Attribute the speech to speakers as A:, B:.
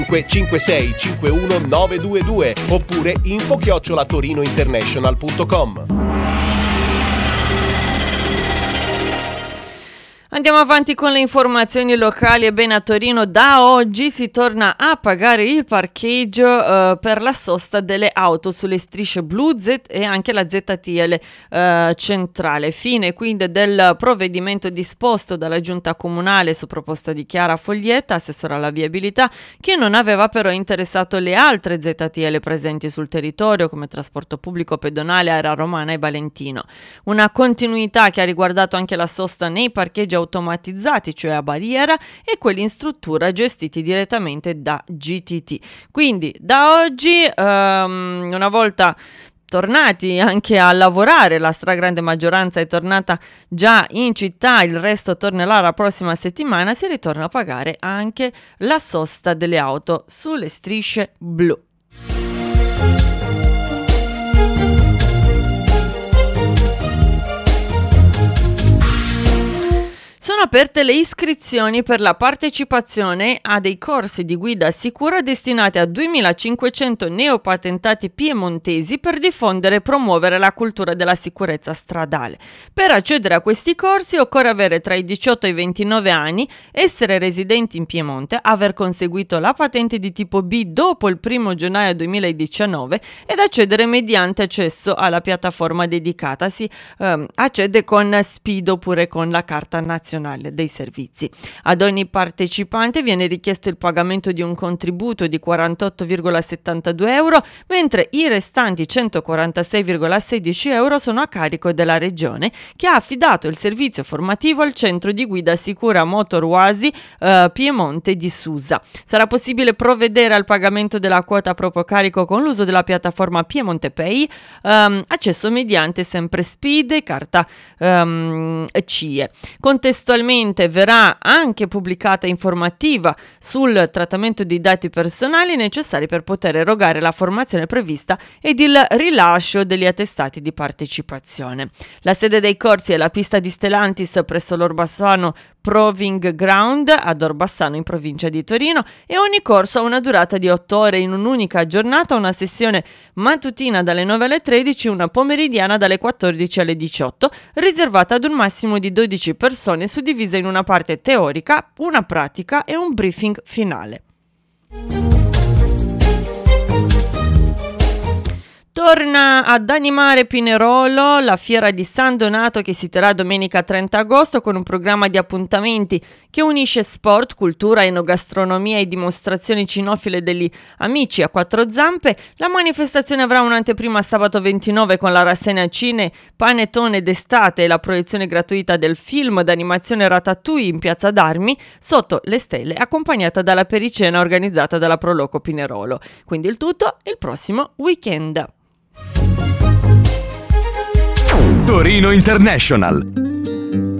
A: 556 51 922 oppure info@torinointernational.com.
B: Andiamo avanti con le informazioni locali. Ebbene, a Torino da oggi si torna a pagare il parcheggio per la sosta delle auto sulle strisce blu e anche la ZTL centrale. Fine quindi del provvedimento disposto dalla giunta comunale su proposta di Chiara Foglietta, assessora alla viabilità, che non aveva però interessato le altre ZTL presenti sul territorio come trasporto pubblico pedonale, Area Romana e Valentino. Una continuità che ha riguardato anche la sosta nei parcheggi automatizzati, cioè a barriera, e quelli in struttura gestiti direttamente da GTT. Quindi da oggi, una volta tornati anche a lavorare, la stragrande maggioranza è tornata già in città, il resto tornerà la prossima settimana, si ritorna a pagare anche la sosta delle auto sulle strisce blu. Sono aperte le iscrizioni per la partecipazione a dei corsi di guida sicura destinati a 2500 neopatentati piemontesi per diffondere e promuovere la cultura della sicurezza stradale. Per accedere a questi corsi occorre avere tra i 18 e i 29 anni, essere residenti in Piemonte, aver conseguito la patente di tipo B dopo il 1 gennaio 2019 ed accedere mediante accesso alla piattaforma dedicata. Si accede con SPID oppure con la carta nazionale dei servizi. Ad ogni partecipante viene richiesto il pagamento di un contributo di 48,72 euro, mentre i restanti 146,16 euro sono a carico della regione, che ha affidato il servizio formativo al centro di guida sicura Motor Oasi Piemonte di Susa. Sarà possibile provvedere al pagamento della quota a proprio carico con l'uso della piattaforma Piemonte Pay, accesso mediante sempre SPID e carta CIE. Contestualmente verrà anche pubblicata informativa sul trattamento dei dati personali necessari per poter erogare la formazione prevista ed il rilascio degli attestati di partecipazione. La sede dei corsi è la pista di Stellantis presso l'Orbassano Proving Ground ad Orbassano in provincia di Torino, e ogni corso ha una durata di 8 ore in un'unica giornata, una sessione mattutina dalle 9 alle 13, una pomeridiana dalle 14 alle 18, riservata ad un massimo di 12 persone, suddivisa in una parte teorica, una pratica e un briefing finale. Torna ad animare Pinerolo la fiera di San Donato, che si terrà domenica 30 agosto con un programma di appuntamenti che unisce sport, cultura, enogastronomia e dimostrazioni cinofile degli amici a quattro zampe. La manifestazione avrà un'anteprima sabato 29 con la rassegna Cine Panettone d'estate e la proiezione gratuita del film d'animazione Ratatouille in Piazza d'Armi sotto le stelle, accompagnata dalla pericena organizzata dalla Proloco Pinerolo. Quindi il tutto il prossimo weekend.
C: Torino International.